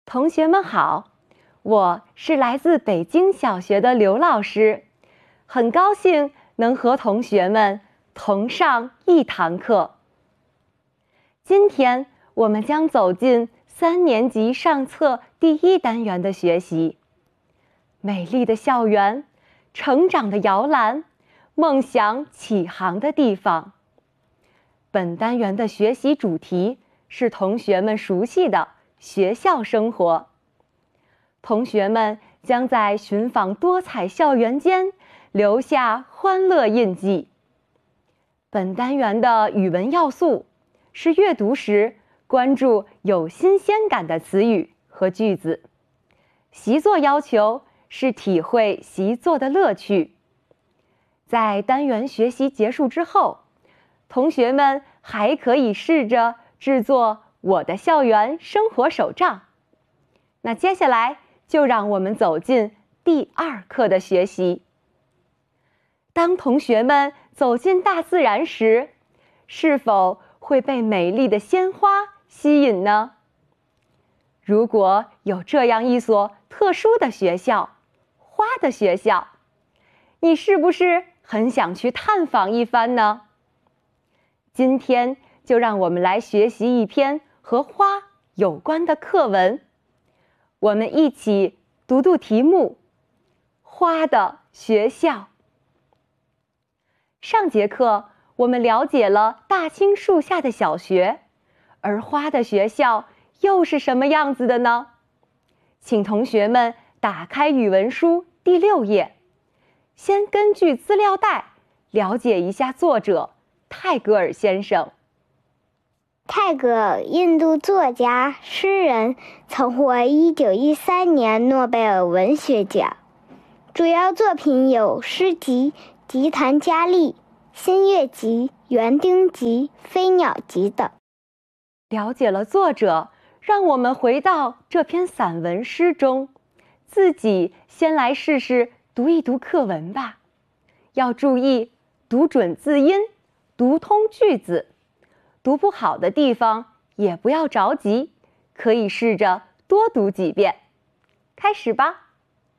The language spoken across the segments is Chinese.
同学们好，我是来自北京小学的刘老师，很高兴能和同学们同上一堂课。今天我们将走进3年级上册第1单元的学习。美丽的校园，成长的摇篮，梦想起航的地方。本单元的学习主题是同学们熟悉的学校生活。同学们将在寻访多彩校园间留下欢乐印记。本单元的语文要素是阅读时关注有新鲜感的词语和句子，习作要求是体会习作的乐趣。在单元学习结束之后，同学们还可以试着制作我的校园生活手账。那接下来就让我们走进第2课的学习。当同学们走进大自然时，是否会被美丽的鲜花吸引呢？如果有这样一所特殊的学校，花的学校，你是不是很想去探访一番呢？今天就让我们来学习一篇和花有关的课文。我们一起读读题目：花的学校。上节课我们了解了大青树下的小学，而花的学校又是什么样子的呢？请同学们打开语文书第6页，先根据资料袋了解一下作者泰戈尔先生。 泰戈尔，印度作家、诗人，曾获1913年诺贝尔文学奖。主要作品有诗集《吉檀迦利》、新月集、园丁集、飞鸟集等。 了解了作者，让我们回到这篇散文诗中，自己先来试试读一读课文吧。要注意读准字音，读通句子。读不好的地方也不要着急，可以试着多读几遍。开始吧。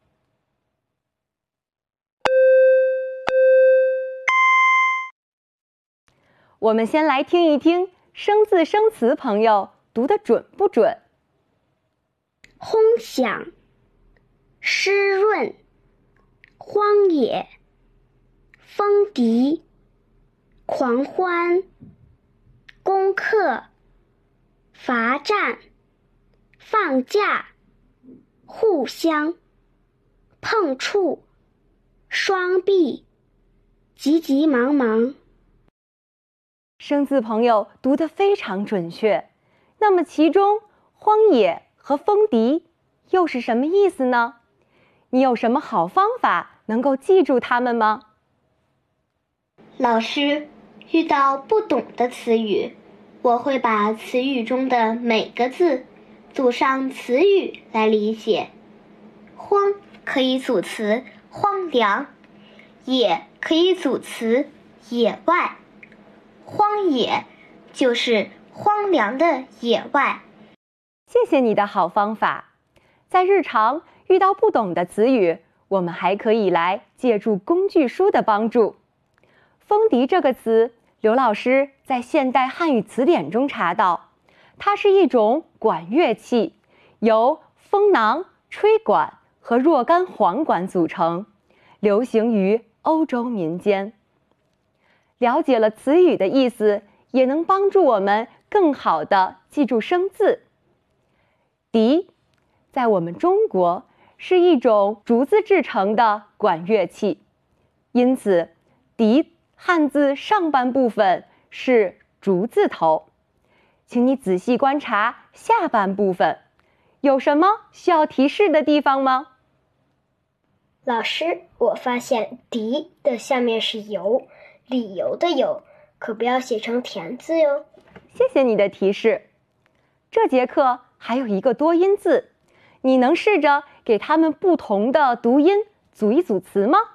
我们先来听一听生字生词朋友读得准不准。 轰响，湿润，荒野，风笛，狂欢，功课，罚站，放假，互相，碰触，双臂，急急忙忙。 生字朋友读得非常准确，那么其中荒野和风笛又是什么意思呢？你有什么好方法能够记住它们吗？ 老师，遇到不懂的词语，我会把词语中的每个字组上词语来理解。荒可以组词荒凉，野可以组词野外。荒野就是荒凉的野外。 谢谢你的好方法。在日常遇到不懂的词语，我们还可以来借助工具书的帮助。风笛这个词，刘老师在现代汉语词典中查到，它是一种管乐器，由风囊、吹管和若干簧管组成，流行于欧洲民间。了解了词语的意思，也能帮助我们更好地记住生字。笛，在我们中国是一种竹子制成的管乐器，因此笛汉字上半部分是竹字头。请你仔细观察下半部分，有什么需要提示的地方吗？ 老师，我发现笛的下面是由，理由的由，可不要写成田字哟。 谢谢你的提示。这节课还有一个多音字，你能试着给它们不同的读音组一组词吗？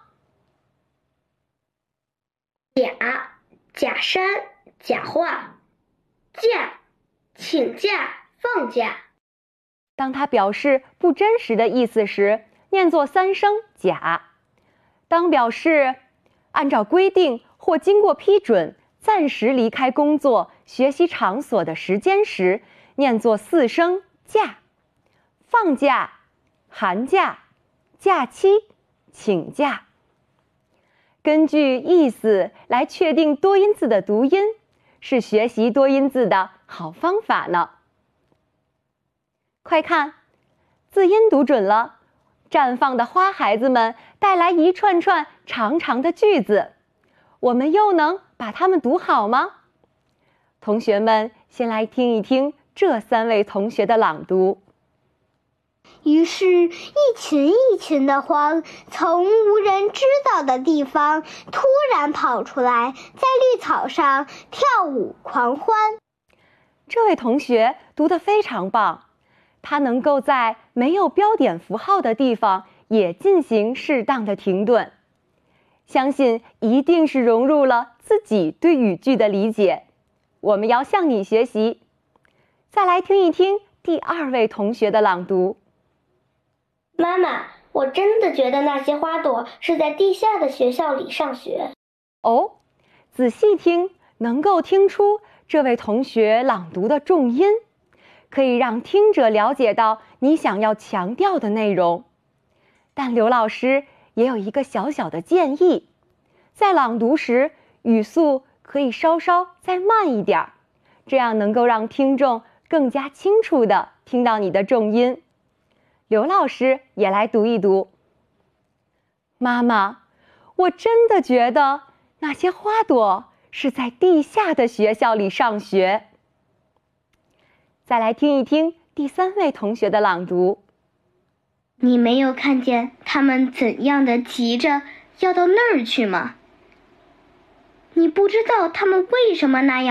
假，假山，假话，假，请假，放假。 当它表示不真实的意思时，念作三声假；当表示按照规定或经过批准暂时离开工作、学习场所的时间时，念作四声假。放假、寒假、假期、请假。根据意思来确定多音字的读音，是学习多音字的好方法呢。快看，字音读准了，绽放的花孩子们带来一串串长长的句子，我们又能把它们读好吗？同学们先来听一听这3位同学的朗读。 于是，一群一群的花从无人知道的地方突然跑出来，在绿草上跳舞狂欢。 这位同学读得非常棒，他能够在没有标点符号的地方也进行适当的停顿，相信一定是融入了自己对语句的理解。我们要向你学习。再来听一听第2位同学的朗读。 妈妈，我真的觉得那些花朵是在地下的学校里上学。 哦，仔细听，能够听出这位同学朗读的重音，可以让听者了解到你想要强调的内容。但刘老师也有一个小小的建议，在朗读时语速可以稍稍再慢一点，这样能够让听众更加清楚地听到你的重音。刘老师也来读一读。妈妈，我真的觉得那些花朵是在地下的学校里上学。再来听一听第3位同学的朗读。 你没有看见他们怎样的急着要到那儿去吗？你不知道他们为什么那样